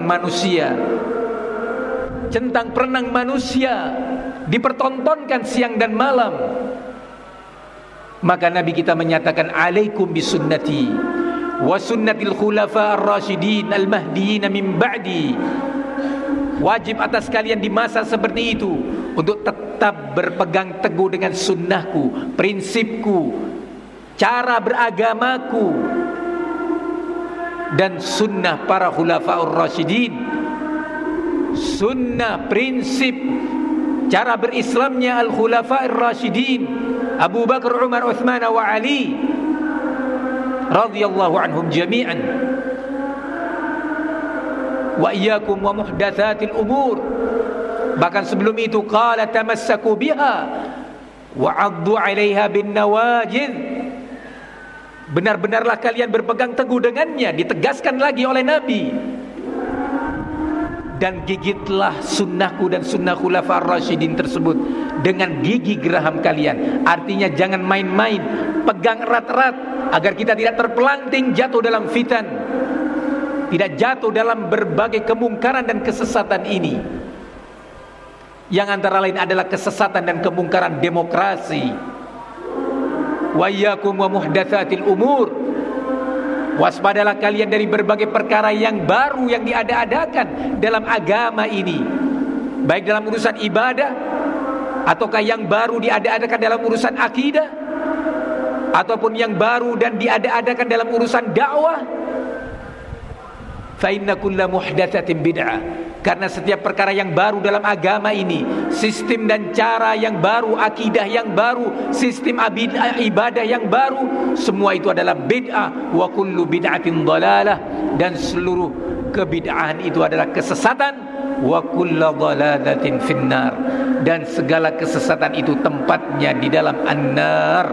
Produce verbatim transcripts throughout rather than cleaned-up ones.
manusia, centang perenang manusia dipertontonkan siang dan malam. Maka Nabi kita menyatakan, alaikum bisunnati wa sunnatil khulafa ar-rasyidin al-mahdiyyin min ba'di. Wajib atas kalian di masa seperti itu untuk tetap berpegang teguh dengan sunnahku, prinsipku, cara beragamaku, dan sunnah para khulafaur rasyidin. Sunnah, prinsip, cara berislamnya al-khulafaur rasyidin Abu Bakar, Umar, Uthman wa Ali radhiyallahu anhum jami'an. Wa iyyakum wa muhdatsatil umur. Bahkan sebelum itu qala tamassaku biha wa 'addu 'alaiha bin nawajid. Benar-benarlah kalian berpegang teguh dengannya, ditegaskan lagi oleh Nabi. Dan gigitlah sunnahku dan sunnah khulafa ar-rasyidin tersebut dengan gigi geraham kalian. Artinya jangan main-main, pegang erat-erat agar kita tidak terpelanting jatuh dalam fitan, tidak jatuh dalam berbagai kemungkaran dan kesesatan ini, yang antara lain adalah kesesatan dan kemungkaran demokrasi. Wa iyyakum wa muhdatsatil umur. Waspadalah kalian dari berbagai perkara yang baru yang diada-adakan dalam agama ini, baik dalam urusan ibadah ataukah yang baru diada-adakan dalam urusan akidah, ataupun yang baru dan diada-adakan dalam urusan dakwah. Fa inna kulla muhdatsatin bid'ah. Karena setiap perkara yang baru dalam agama ini, sistem dan cara yang baru, akidah yang baru, sistem ibadah yang baru, semua itu adalah bid'ah. Wa kullu bid'atin dhalalah. Dan seluruh kebid'ahan itu adalah kesesatan. Wa kullu dhalalatin finnar. Dan segala kesesatan itu tempatnya di dalam an-nar.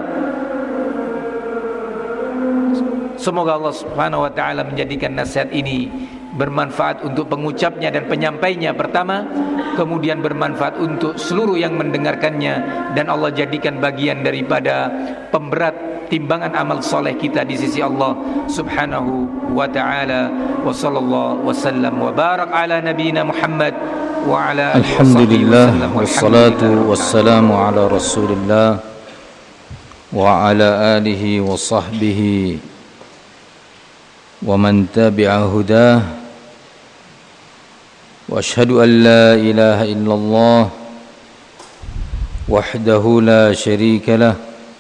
Semoga Allah Subhanahu wa taala menjadikan nasihat ini bermanfaat untuk pengucapnya dan penyampainya pertama, kemudian bermanfaat untuk seluruh yang mendengarkannya, dan Allah jadikan bagian daripada pemberat timbangan amal soleh kita di sisi Allah Subhanahu wa taala. Wa sallallahu wasallam wa barak ala nabiyyina Muhammad wa ala alihi alhamdulillah wassalatu wassalamu ala Rasulillah wa ala alihi wa sahbihi wa man tabi'a hudah. Wa asyhadu an la ilaha illallah wahdahu la syarika lah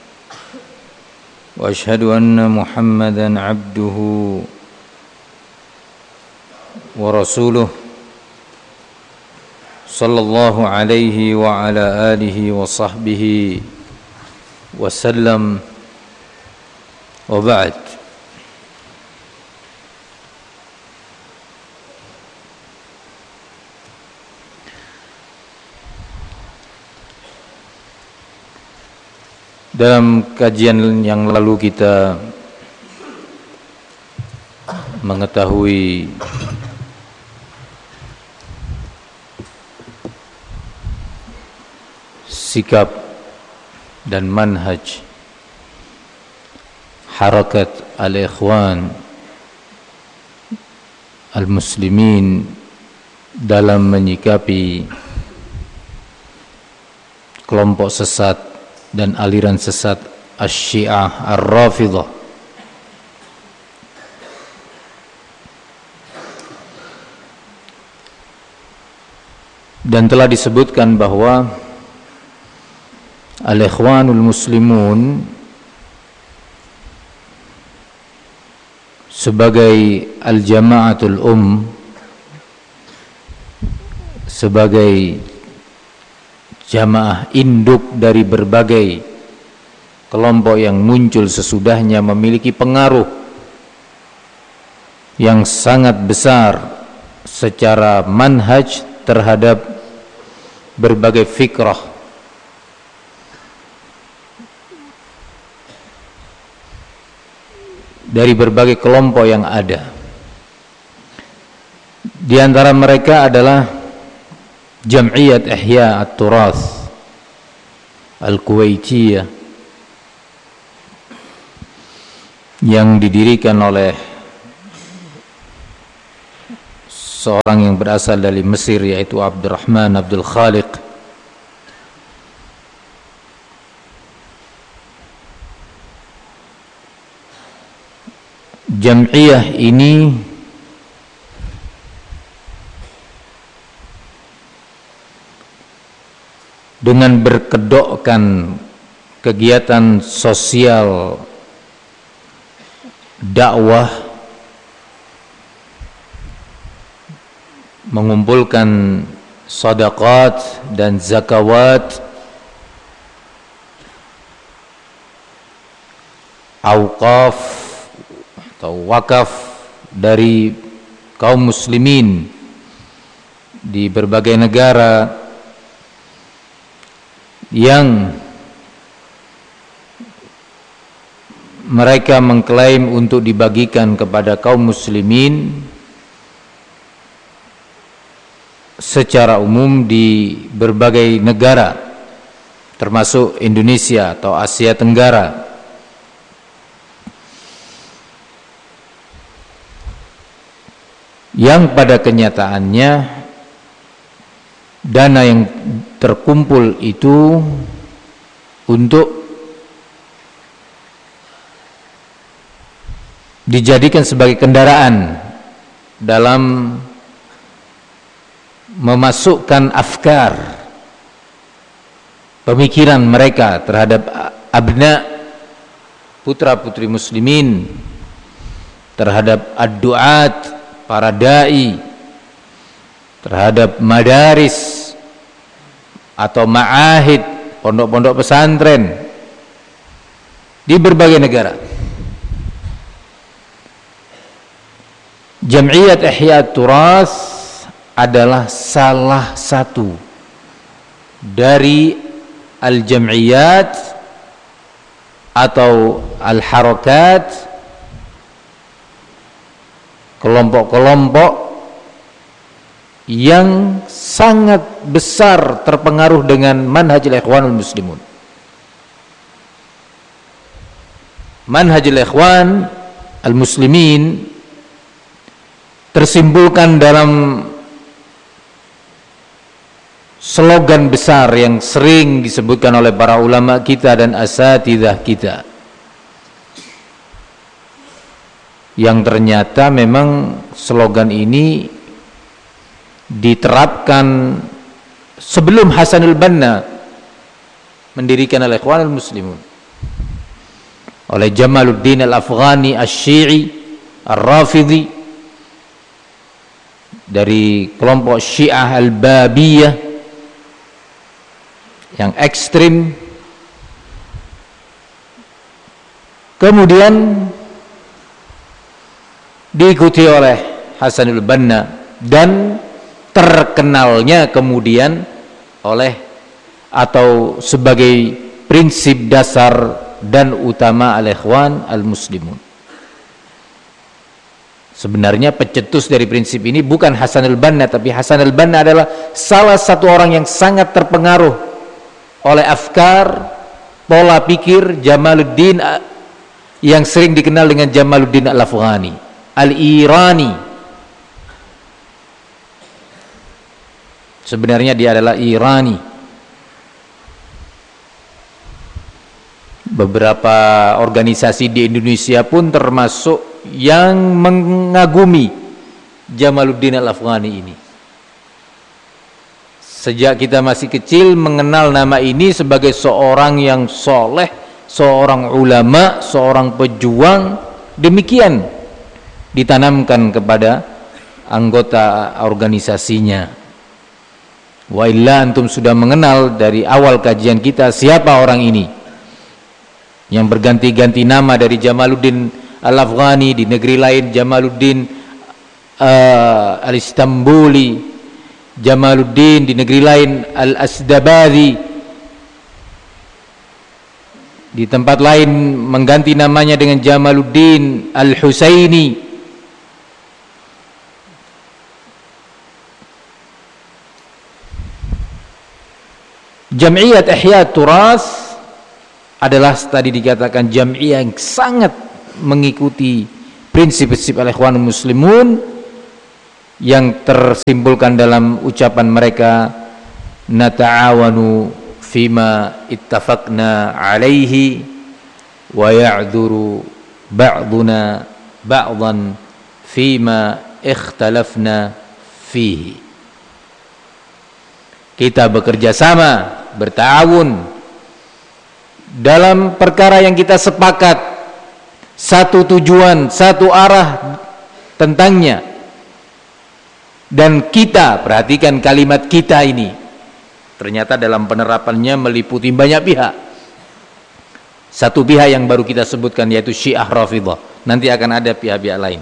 wa asyhadu anna Muhammadan abduhu wa rasuluh sallallahu alaihi wa ala alihi wa sahbihi wa sallam. Wa ba'd. Dalam kajian yang lalu kita mengetahui sikap dan manhaj harakat al-ikhwan al-muslimin dalam menyikapi kelompok sesat dan aliran sesat Asy-Syiah Ar-Rafidhah. Dan telah disebutkan bahwa al-ikhwanul muslimun sebagai al-jama'atul um, sebagai jamaah induk dari berbagai kelompok yang muncul sesudahnya, memiliki pengaruh yang sangat besar secara manhaj terhadap berbagai fikrah dari berbagai kelompok yang ada. Di antara mereka adalah Jam'iyat Ihya At-Turath Al-Kuwaitiyah yang didirikan oleh seorang yang berasal dari Mesir, yaitu Abdurrahman Abdul Khaliq. Jam'iyah ini dengan berkedokkan kegiatan sosial dakwah, mengumpulkan sedekah dan zakawat, auqaf atau wakaf dari kaum muslimin di berbagai negara yang mereka mengklaim untuk dibagikan kepada kaum muslimin secara umum di berbagai negara, termasuk Indonesia atau Asia Tenggara. Yang pada kenyataannya dana yang terkumpul itu untuk dijadikan sebagai kendaraan dalam memasukkan afkar, pemikiran mereka terhadap abna, putra-putri muslimin, terhadap ad-du'at, para da'i, terhadap madaris atau ma'ahid, pondok-pondok pesantren di berbagai negara. Jam'iyat Ihya Turas adalah salah satu dari al-jam'iyat atau al-harakat, kelompok-kelompok yang sangat besar terpengaruh dengan manhajul ikhwanul muslimun. Manhajul ikhwan al-muslimin tersimbolkan dalam slogan besar yang sering disebutkan oleh para ulama kita dan asatidzah kita, yang ternyata memang slogan ini diterapkan sebelum Hasanul Banna mendirikan al-Ikhwanul Muslimun, oleh Jamaluddin al-Afghani asy-Syi'i ar-Rafidhi dari kelompok Syiah al-Babiyah yang ekstrim. Kemudian diikuti oleh Hasanul Banna dan terkenalnya kemudian oleh atau sebagai prinsip dasar dan utama al-Ikhwan al-Muslimun. Sebenarnya pencetus dari prinsip ini bukan Hasanul Banna, tapi Hasanul Banna adalah salah satu orang yang sangat terpengaruh oleh afkar, pola pikir Jamaluddin yang sering dikenal dengan Jamaluddin al-Afghani, al-Irani. Sebenarnya dia adalah Irani. Beberapa organisasi di Indonesia pun termasuk yang mengagumi Jamaluddin al-Afghani ini. Sejak kita masih kecil mengenal nama ini sebagai seorang yang soleh, seorang ulama, seorang pejuang. Demikian ditanamkan kepada anggota organisasinya. Wa illa antum sudah mengenal dari awal kajian kita siapa orang ini yang berganti-ganti nama, dari Jamaluddin al-Afghani di negeri lain, Jamaluddin uh, al-Istanbuli, Jamaluddin di negeri lain al-Asdabadi, di tempat lain mengganti namanya dengan Jamaluddin al-Husaini. Jam'iyat Ihya Turas adalah tadi dikatakan jam'iyah yang sangat mengikuti prinsip-prinsip al-Ikhwanul Muslimun yang tersimpulkan dalam ucapan mereka, nata'awanu fima ittafaqna alaihi wa ya'dhuru ba'duna ba'dan fima ikhtalafna fihi. Kita bekerja sama, bertawun dalam perkara yang kita sepakat, satu tujuan, satu arah tentangnya. Dan kita, perhatikan kalimat kita ini, ternyata dalam penerapannya meliputi banyak pihak. Satu pihak yang baru kita sebutkan, yaitu Syiah Rafidhah. Nanti akan ada pihak-pihak lain.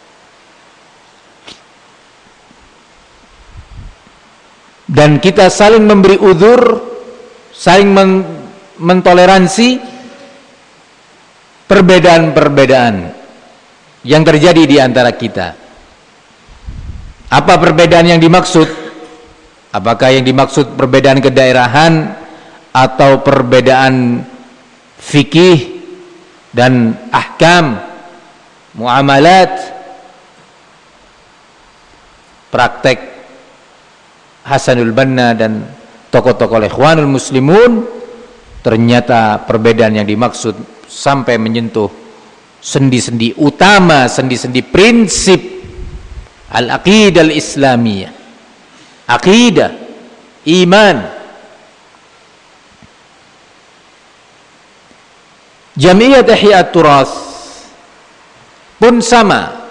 Dan kita saling memberi uzur, saling men mentoleransi perbedaan-perbedaan yang terjadi di antara kita. Apa perbedaan yang dimaksud? Apakah yang dimaksud perbedaan kedaerahan atau perbedaan fikih dan ahkam, muamalat, praktek Hasanul Banna dan tokoh-tokoh Ikhwanul Muslimun? Ternyata perbedaan yang dimaksud sampai menyentuh sendi-sendi utama, sendi-sendi prinsip al-aqidah al-islamiyah, aqidah, iman. Jami'iyat Ihya At-Turath pun sama.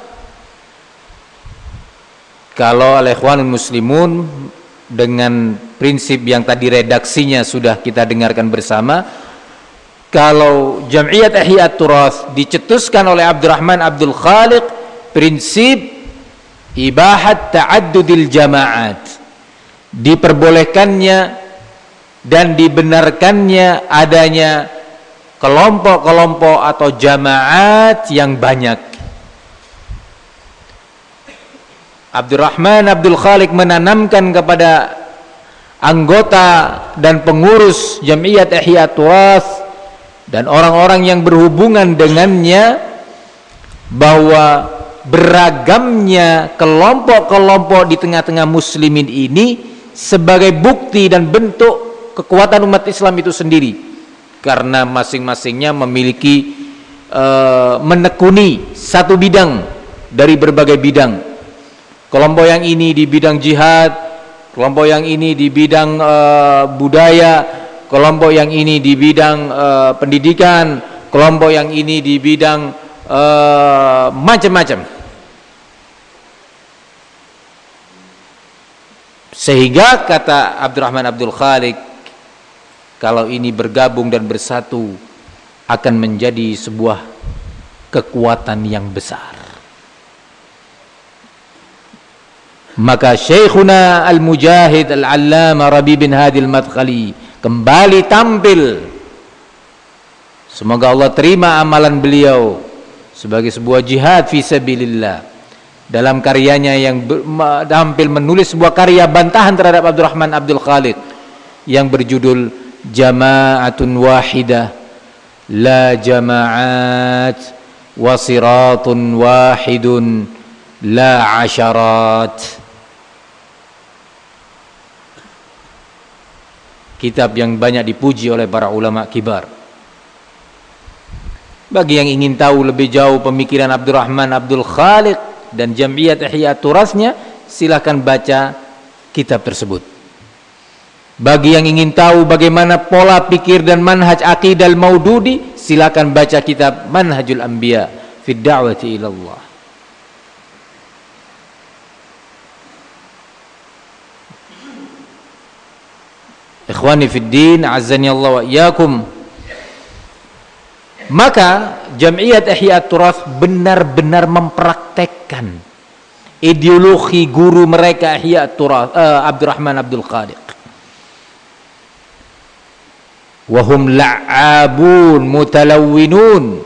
Kalau al-Ikhwanul Muslimun dengan prinsip yang tadi redaksinya sudah kita dengarkan bersama, kalau Jam'iyat Ihya At-Turath dicetuskan oleh Abdurrahman Abdul Khaliq, prinsip ibahat ta'addudil jama'at, diperbolehkannya dan dibenarkannya adanya kelompok-kelompok atau jamaat yang banyak. Abdurrahman Abdul Khaliq menanamkan kepada anggota dan pengurus Jam'iyat Ihya At-Turath dan orang-orang yang berhubungan dengannya bahwa beragamnya kelompok-kelompok di tengah-tengah muslimin ini sebagai bukti dan bentuk kekuatan umat Islam itu sendiri, karena masing-masingnya memiliki uh, menekuni satu bidang dari berbagai bidang. Kelompok yang ini di bidang jihad, kelompok yang ini di bidang uh, budaya, kelompok yang ini di bidang uh, pendidikan, kelompok yang ini di bidang uh, macam-macam. Sehingga kata Abdurrahman Abdul Khaliq, kalau ini bergabung dan bersatu akan menjadi sebuah kekuatan yang besar. Maka Syekhuna Al-Mujahid Al-Allamah Rabi bin Hadi Al-Madkhali kembali tampil, semoga Allah terima amalan beliau sebagai sebuah jihad fi sabilillah, dalam karyanya yang tampil menulis sebuah karya bantahan terhadap Abdurrahman Abdul Khaliq yang berjudul Jama'atun Wahidah La Jama'at wa Siratun Wahidun La Asharat. Kitab yang banyak dipuji oleh para ulama kibar. Bagi yang ingin tahu lebih jauh pemikiran Abdurrahman Abdul Khaliq dan Jam'iyat Ihya At-Turathnya, silakan baca kitab tersebut. Bagi yang ingin tahu bagaimana pola pikir dan manhaj aqidah al-Maududi, silakan baca kitab Manhajul Anbiya fi Da'wati ila Allah. Ikhwani fid din, azzani Allah wa iyyakum. Maka Jam'iyat Ihya At-Turath benar-benar mempraktekkan ideologi guru mereka Ihya At-Turath, uh, Abdurrahman Abdul Khaliq. Wahum la'abun mutalawwinun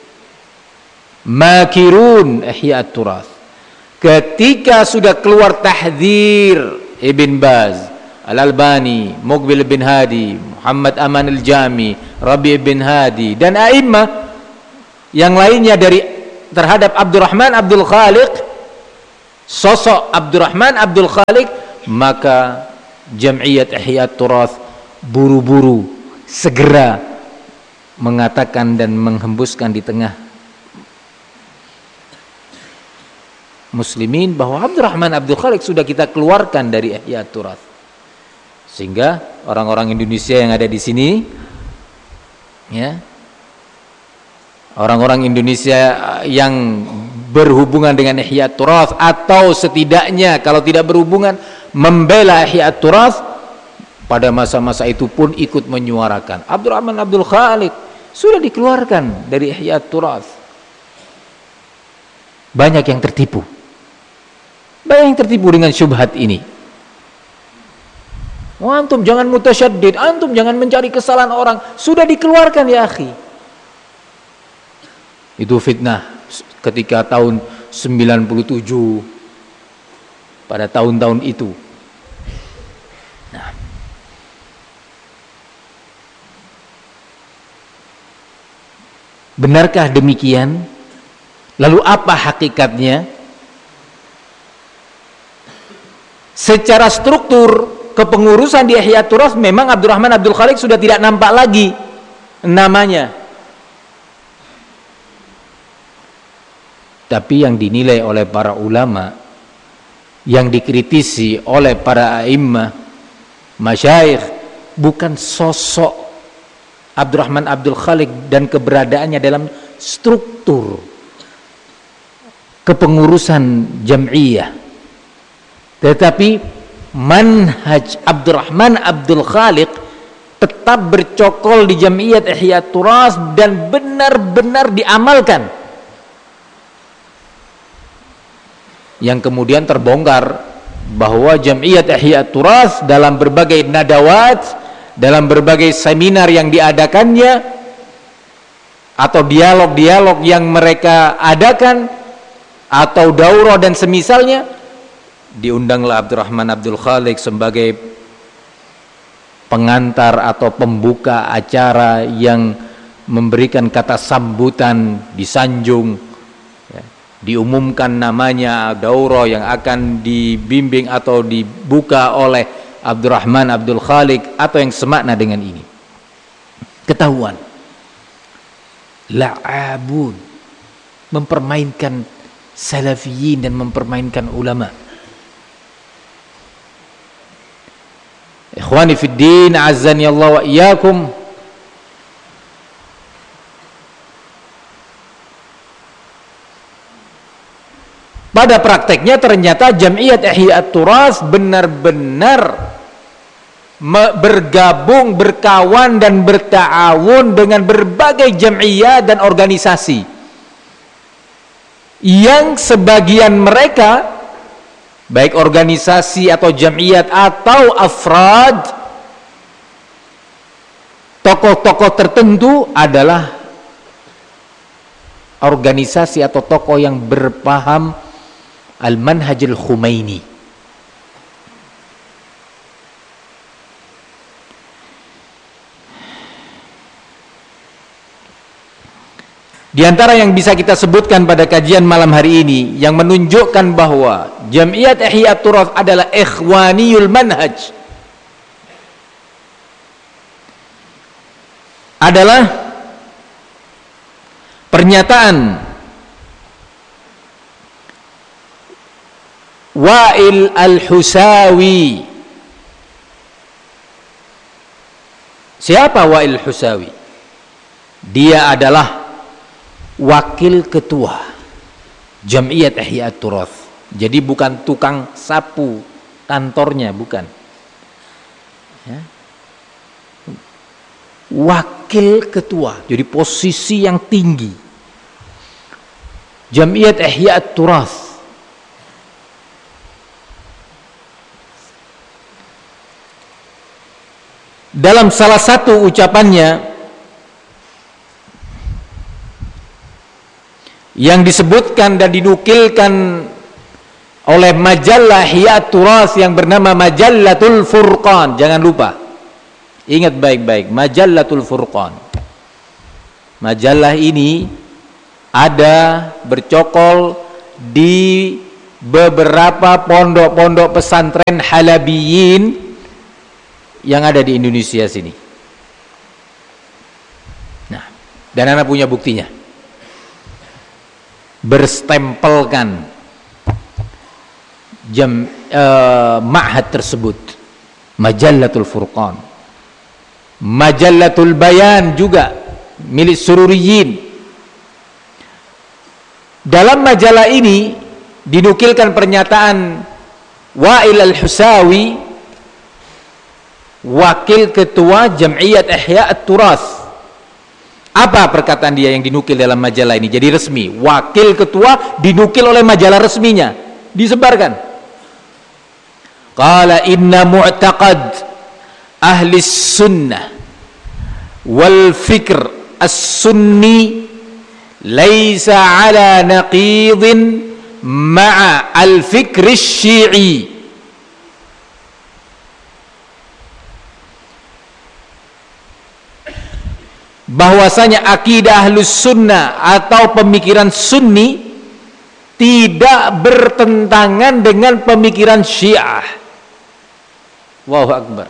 makirun Ihya At-Turath. Ketika sudah keluar tahdzir Ibn Baz, Al-Albani, Muqbil bin Hadi, Muhammad Aman Al-Jami, Rabi' bin Hadi dan a'immah yang lainnya dari terhadap Abdurrahman Abdul Khaliq, sosok Abdurrahman Abdul Khaliq, maka Jam'iyat Ihya Turath buru-buru segera mengatakan dan menghembuskan di tengah muslimin bahwa Abdurrahman Abdul Khaliq sudah kita keluarkan dari Ihya Turath. Sehingga orang-orang Indonesia yang ada di sini, ya, orang-orang Indonesia yang berhubungan dengan Ihya Turath atau setidaknya kalau tidak berhubungan membela Ihya Turath, pada masa-masa itu pun ikut menyuarakan Abdurrahman Abdul Khaliq sudah dikeluarkan dari Ihya Turath. Banyak yang tertipu, banyak yang tertipu dengan syubhat ini. Oh, antum jangan mutasyaddid, antum jangan mencari kesalahan orang, sudah dikeluarkan ya akhi. Itu fitnah ketika tahun sembilan puluh tujuh, pada tahun-tahun itu. Nah, benarkah demikian? Lalu apa hakikatnya? Secara struktur kepengurusan di Ihya Turath memang Abdurrahman Abdul Khaliq sudah tidak nampak lagi namanya. Tapi yang dinilai oleh para ulama, yang dikritisi oleh para a'immah, masyayikh, bukan sosok Abdurrahman Abdul Khaliq dan keberadaannya dalam struktur kepengurusan jam'iyah, tetapi manhaj Abdurrahman Abdul Khaliq tetap bercokol di Jam'iyat Ihya Turath dan benar-benar diamalkan, yang kemudian terbongkar bahwa Jam'iyat Ihya Turath dalam berbagai nadawat, dalam berbagai seminar yang diadakannya atau dialog-dialog yang mereka adakan atau daurah dan semisalnya, diundanglah Abdurrahman Abdul Khaliq sebagai pengantar atau pembuka acara yang memberikan kata sambutan, disanjung, ya, diumumkan namanya daurah yang akan dibimbing atau dibuka oleh Abdurrahman Abdul Khaliq atau yang semakna dengan ini. Ketahuan la'abun, mempermainkan salafiyin dan mempermainkan ulama. Ikhwani fid din, azzani Allah wa iyyakum. Pada prakteknya ternyata Jam'iyat Ihya Turath benar-benar bergabung, berkawan dan berta'awun dengan berbagai jam'iyah dan organisasi yang sebagian mereka, baik organisasi atau jam'iyat atau afrad, tokoh-tokoh tertentu adalah organisasi atau tokoh yang berpaham al-manhajul Khumaini. Di antara yang bisa kita sebutkan pada kajian malam hari ini yang menunjukkan bahwa Jam'iyat Ihya Turath adalah ikhwaniyul manhaj adalah pernyataan Wa'il Al-Husawi. Siapa Wa'il Al-Husawi? Dia adalah wakil ketua Jam'iyat Ihya Turath. Jadi bukan tukang sapu kantornya, bukan ya. Wakil ketua, jadi posisi yang tinggi Jam'iyat Ihya Turath. Dalam salah satu ucapannya yang disebutkan dan dinukilkan oleh majalah Ihya Turath yang bernama Majallatul Furqan, jangan lupa, ingat baik-baik, Majallatul Furqan. Majalah ini ada bercokol di beberapa pondok-pondok pesantren halabiyin yang ada di Indonesia sini. Nah, dan anak punya buktinya. Berstempelkan jam uh, ma'had tersebut, Majallatul Furqan, Majallatul Bayan juga milik Sururiyin. Dalam majalah ini dinukilkan pernyataan Wa'il Al-Husawi, wakil ketua Jam'iyat Ihya At-Turath. Apa perkataan dia yang dinukil dalam majalah ini? Jadi resmi, wakil ketua dinukil oleh majalah resminya, disebarkan. Qala inna mu'taqad ahli sunnah wal fikr as-sunni laysa ala naqidin ma'a al-fikr asy-syi'i. Bahwasanya akidah ahlus sunnah atau pemikiran sunni tidak bertentangan dengan pemikiran syiah. Allahu Akbar.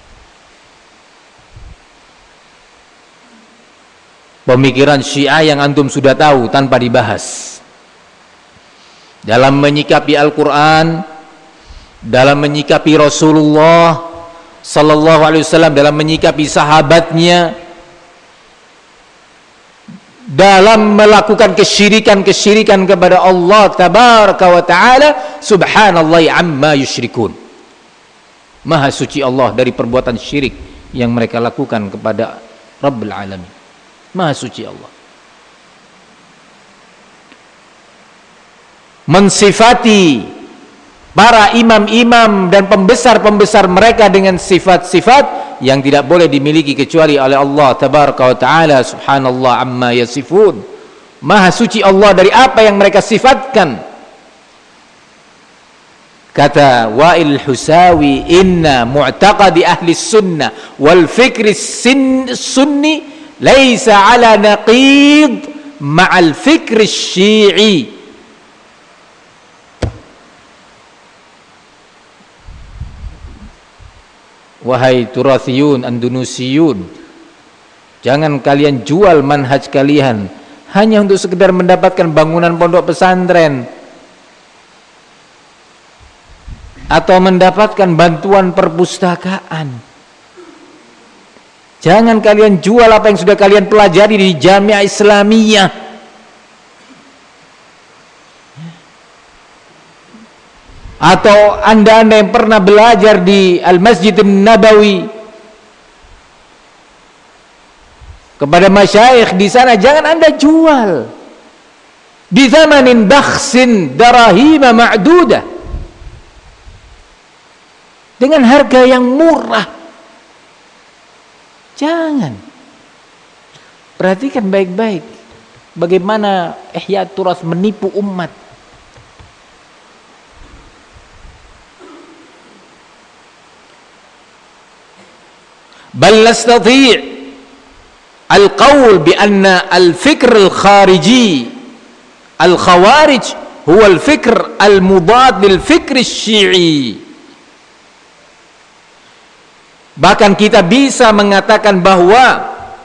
Pemikiran syiah yang antum sudah tahu tanpa dibahas, dalam menyikapi Al-Quran, dalam menyikapi Rasulullah Sallallahu Alaihi Wasallam, dalam menyikapi sahabatnya, dalam melakukan kesyirikan-kesyirikan kepada Allah Tabaraka wa Ta'ala. Subhanallah amma yusyrikun. Maha suci Allah dari perbuatan syirik yang mereka lakukan kepada Rabbul Alamin. Maha suci Allah. Mensifati para imam-imam dan pembesar-pembesar mereka dengan sifat-sifat yang tidak boleh dimiliki kecuali oleh Allah Tabaraka wa Ta'ala. Subhanallah amma yasifun. Maha suci Allah dari apa yang mereka sifatkan. Kata Wa'il Husawi, inna mu'taqadi ahli sunnah wal fikri sunni laisa ala naqid ma'al fikri syi'i. Wahai Turathiyun, Andunusiyun, jangan kalian jual manhaj kalian hanya untuk sekedar mendapatkan bangunan pondok pesantren atau mendapatkan bantuan perpustakaan. Jangan kalian jual apa yang sudah kalian pelajari di Jamiah Islamiyah. Atau anda-anda yang pernah belajar di Al-Masjid An-Nabawi kepada masyayikh di sana, jangan anda jual bi thamanin bakhsin darahima ma'dudah, dengan harga yang murah. Jangan. Perhatikan baik-baik bagaimana Ihya Turath menipu umat. Bal nastati' al-qawl bi anna al-fikr al-khariji al-khawarij huwa al-fikr al-mudad lil-fikr asy-syi'i. Bahkan kita bisa mengatakan bahwa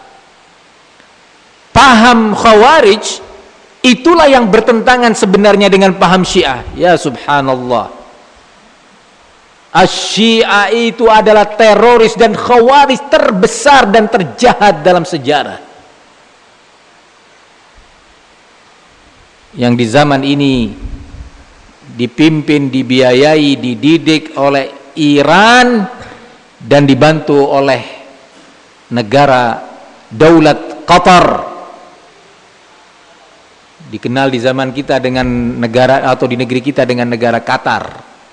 paham Khawarij itulah yang bertentangan sebenarnya dengan paham Syiah. Ya subhanallah. Asy-Syiah itu adalah teroris dan Khawarij terbesar dan terjahat dalam sejarah. Yang di zaman ini dipimpin, dibiayai, dididik oleh Iran dan dibantu oleh negara Daulat Qatar, dikenal di zaman kita dengan negara atau di negeri kita dengan negara Qatar.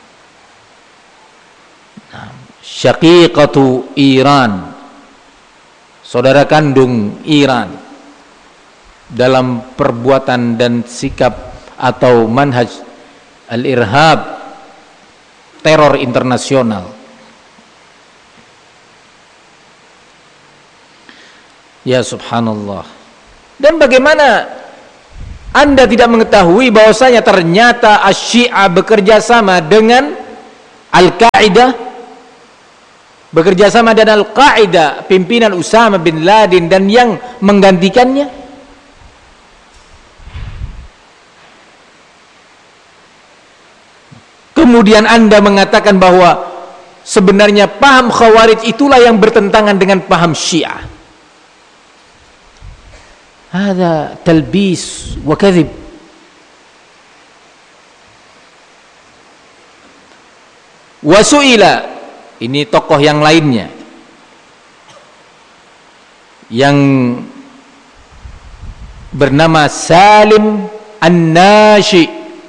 Nah, syaqiqatu Iran, saudara kandung Iran dalam perbuatan dan sikap atau manhaj al-irhab, teror internasional. Ya subhanallah. Dan bagaimana Anda tidak mengetahui bahwasanya ternyata Asy-Syiah bekerja sama dengan Al-Qaeda, bekerja sama dengan Al-Qaeda, pimpinan Usama bin Laden dan yang menggantikannya. Kemudian Anda mengatakan bahwa sebenarnya paham Khawarij itulah yang bertentangan dengan paham Syiah. Hada talbis wa kadhib. Wa su'ila, ini tokoh yang lainnya yang bernama Salim An-Nashi.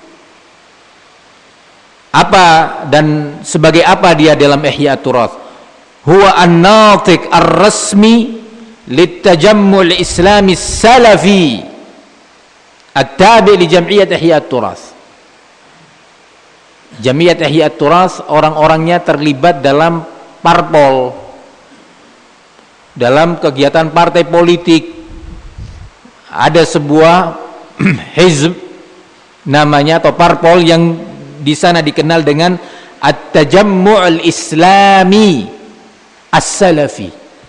Apa dan sebagai apa dia dalam Ihya Turath? Huwa an-natiq ar-rasmi litajammu' al-islami salafi at-tabi' li Jam'iyyat Ihya Turath. Jam'iyyat Ihya Turath orang-orangnya terlibat dalam parpol, dalam kegiatan partai politik. Ada sebuah hizb namanya atau parpol yang di sana dikenal dengan At-Tajammu' al-Islami As-Salafi.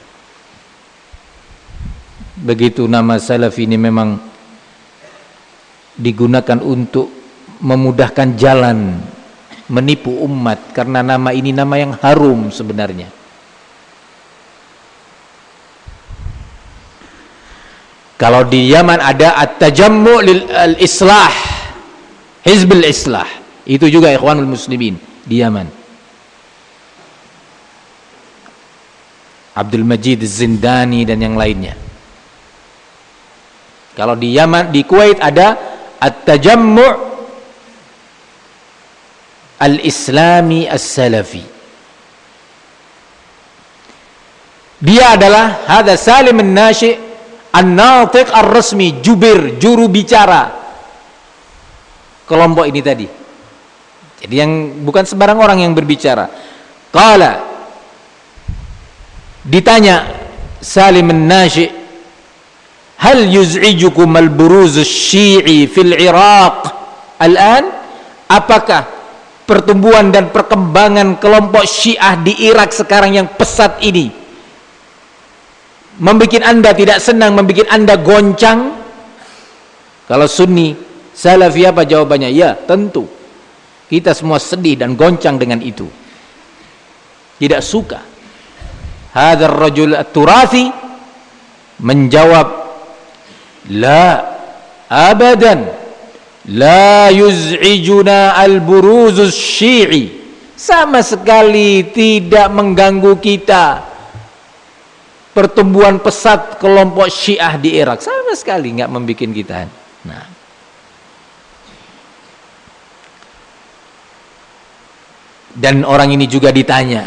Begitu nama Salafi ini memang digunakan untuk memudahkan jalan menipu umat, karena nama ini nama yang harum sebenarnya. Kalau di Yaman ada At-Tajammu' lil-Islah, Hizbul Islah, itu juga Ikhwanul Muslimin di Yaman. Abdul Majid Az-Zindani dan yang lainnya. Kalau di Yaman, di Kuwait ada At-Tajammu' Al-Islami As-Salafi. Dia adalah hadza Salim An-Nashi An-Natiq Ar-Rasmi, jubir, juru bicara kelompok ini tadi. Jadi yang bukan sembarang orang yang berbicara. Qala, ditanya Salim An-Nashi, hal yuz'ijukum al-buruz asy-Syi'i fil Iraq al-an? Apakah pertumbuhan dan perkembangan kelompok Syiah di Irak sekarang yang pesat ini membuat Anda tidak senang, membuat Anda goncang? Kalau Sunni Salafi apa jawabannya? Ya, tentu. Kita semua sedih dan goncang dengan itu. Tidak suka. Hadzal rajul at-Turathi menjawab, la abadan la yuz'ijuna al-buruzus Syi'i. Sama sekali tidak mengganggu kita pertumbuhan pesat kelompok Syiah di Irak, sama sekali nggak membuat kita. Nah, dan orang ini juga ditanya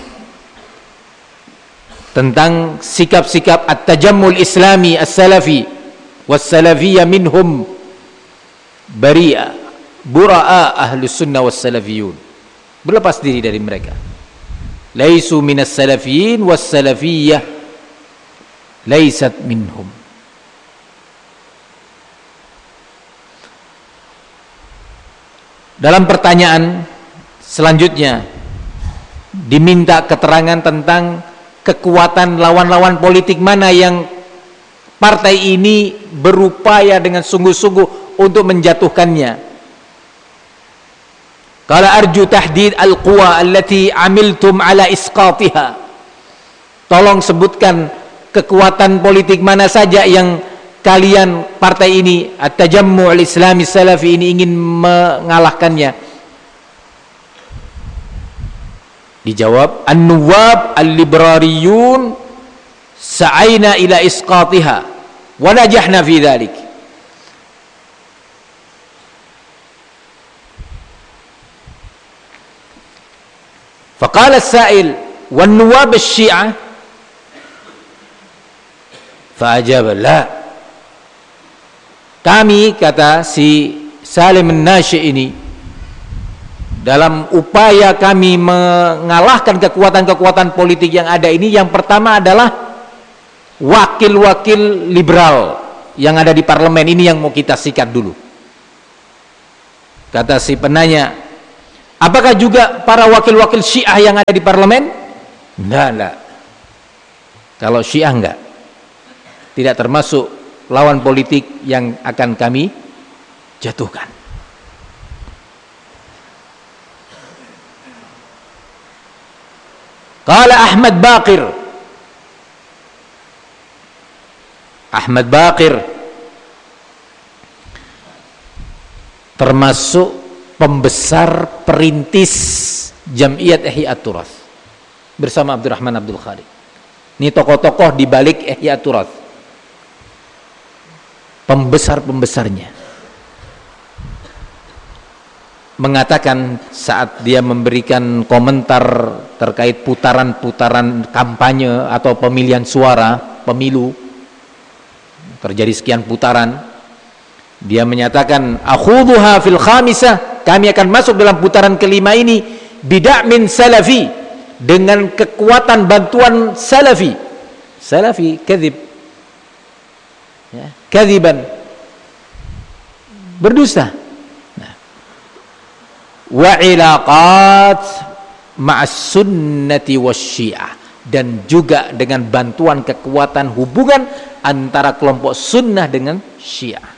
tentang sikap-sikap At-Tajammul Islami As-Salafi was-Salafiyya minhum bari'a bura'a ahlus sunnah was-salafiyun, berlepas diri dari mereka. Laisu minas salafiyin was-salafiyyah laisat minhum. Dalam pertanyaan selanjutnya diminta keterangan tentang kekuatan lawan-lawan politik mana yang partai ini berupaya dengan sungguh-sungguh untuk menjatuhkannya. Qala arju tahdid al-quwa allati amiltum ala isqatiha. Tolong sebutkan kekuatan politik mana saja yang kalian partai ini At-Tajammu' al-Islami Salafi ini ingin mengalahkannya. Dijawab, an-nuwab al-librariyun sa'aina ila isqatiha wa najahna fi dhalik. Faqala as-sa'il wan-nuwab asy-Syi'ah. Fa'ajaba, la. Kami, kata si Salim An-Nashi ini, dalam upaya kami mengalahkan kekuatan-kekuatan politik yang ada ini, yang pertama adalah wakil-wakil liberal yang ada di parlemen ini yang mau kita sikat dulu. Kata si penanya, apakah juga para wakil-wakil Syiah yang ada di parlemen? Enggak, enggak. Kalau Syiah enggak, tidak termasuk lawan politik yang akan kami jatuhkan. Qala Ahmad Baqir, Ahmad Baqir termasuk pembesar perintis Jam'iyat Ihya Turath bersama Abdurrahman Abdul Khaliq. Ini tokoh-tokoh di balik Ihya Turath, pembesar-pembesarnya, mengatakan saat dia memberikan komentar terkait putaran-putaran kampanye atau pemilihan suara pemilu, terjadi sekian putaran, dia menyatakan akhudhuha fil khamisah, kami akan masuk dalam putaran kelima ini bida'min salafi, dengan kekuatan bantuan salafi. Salafi kadzib, ya, kadziban, berdusta. Nah, wa ilaqat ma'as sunnati wasyiah, dan juga dengan bantuan kekuatan hubungan antara kelompok sunnah dengan syiah.